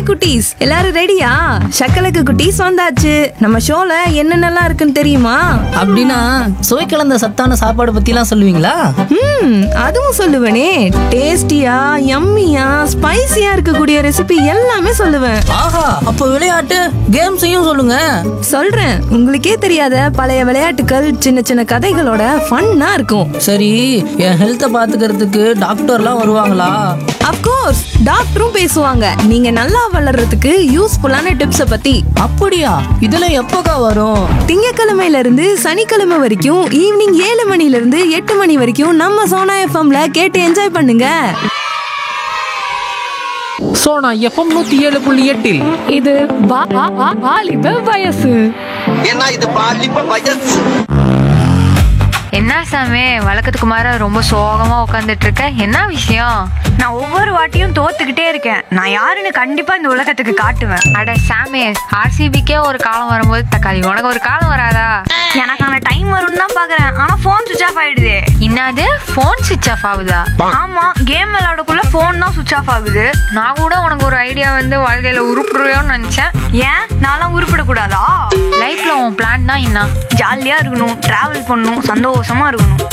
குட்டீஸ், எல்லாரும் ரெடியா? சக்கலக்கு குட்டீஸ் வந்தாச்சு. நம்ம ஷோல என்னென்னலாம் இருக்குன்னு தெரியுமா? அப்படின்னா சுவை கலந்த சத்தான சாப்பாடு பத்திலாம் சொல்லுவீங்களா? அதுவும் சொல்லுவேனே. டேஸ்டியா, யம்மியா, ஸ்பைசியா இருக்கக்கூடிய ரெசிபி எல்லாமே சொல்லுவேன். ஆஹா, அப்ப விளையாட்டு கேம்ஸையும் சொல்லுங்க. சொல்றேன், உங்களுக்கே தெரியாத பழைய விளையாட்டுகள், சின்ன சின்ன கதைகளோட ஃபன்னா இருக்கும். சரி, என் ஹெல்த்தை பாத்துக்கிறதுக்கு டாக்டர்லாம் வருவாங்களா? அப்கோர்ஸ், டாக்டரும் பேசுவாங்க. நீங்க நல்லா வளர்றதுக்கு யூஸ்ஃபுல்லான டிப்ஸை பத்தி. அப்படியா? இதெல்லாம் எப்போக்கா வரும்? திங்கக்கிழமையில இருந்து சனிக்கிழமை வரைக்கும் ஈவினிங் 7 மணில இருந்து 8 மணி வரைக்கும் நம்ம சோனா எஃப்எம்ல கேட்டு என்ஜாய் பண்ணுங்க. சோனா எஃப்எம் 107.8 இது வாலிப வயசு. ஏன்னா இது பாலிப்ப வயசு. என்ன சாமி, வழக்கத்துக்கு மாற ரொம்ப சோகமா உட்காந்துட்டு இருக்க? என்ன விஷயம்? நான் ஒவ்வொரு வாட்டியும் தோத்துக்கிட்டே இருக்கேன். நான் யாருன்னு கண்டிப்பா இந்த உலகத்துக்கு காட்டுவேன். அட சாமி, ஆர்சிபிக்கே ஒரு காலம் வரும்போது தக்காளி, உனக்கு ஒரு காலம் வராதா? எனக்கான டைம் வரும்னு தான் பாக்குறேன். ஆனா போன் சுவிட்ச் ஆஃப் ஆயிடுது. என்னது, போன் சுவிட்ச் ஆஃப் ஆகுதா? ஆமா, கேம் விளையாடக்குள்ள போன் தான் சுவிட்ச் ஆஃப் ஆகுது. நான் கூட உனக்கு ஒரு ஐடியா வந்து வாழ்க்கையில உருப்பிடுவேன்னு நினைச்சேன். ஏன் நான்லாம் உருப்பிடக்கூடாதா? லைஃப்ல உன் பிளான் தான் என்ன? ஜாலியா இருக்கணும், டிராவல் பண்ணணும், சந்தோஷமா இருக்கணும்.